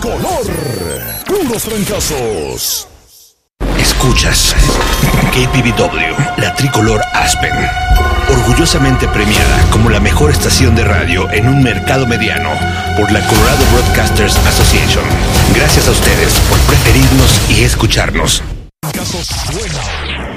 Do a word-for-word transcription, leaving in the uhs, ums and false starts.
Tricolor. Puros trancazos. Escuchas K P B W, la Tricolor Aspen, orgullosamente premiada como la mejor estación de radio en un mercado mediano por la Colorado Broadcasters Association. Gracias a ustedes por preferirnos y escucharnos. Trancazos suena.